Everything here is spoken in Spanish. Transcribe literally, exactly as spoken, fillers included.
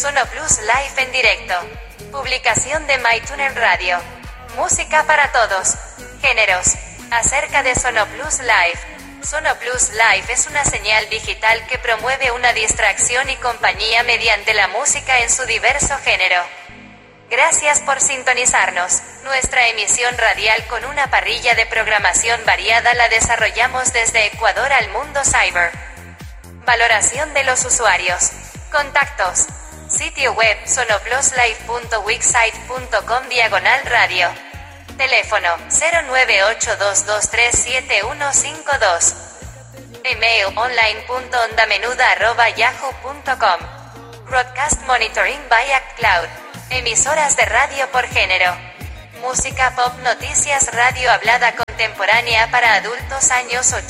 Sonoplus Live en directo. Publicación de MyTuner Radio. Música para todos. Géneros. Acerca de Sonoplus Live. Sonoplus Live es una señal digital que promueve una distracción y compañía mediante la música en su diverso género. Gracias por sintonizarnos. Nuestra emisión radial con una parrilla de programación variada la desarrollamos desde Ecuador al mundo cyber. Valoración de los usuarios. Contactos. Sitio web sonopluslive punto wixsite punto com diagonal radio. Teléfono cero nueve ocho dos dos tres siete uno cinco dos. Email online punto ondamenuda arroba yahoo punto com. Broadcast monitoring by Act Cloud. Emisoras de radio por género. Música pop, noticias, radio hablada contemporánea para adultos años ochenta.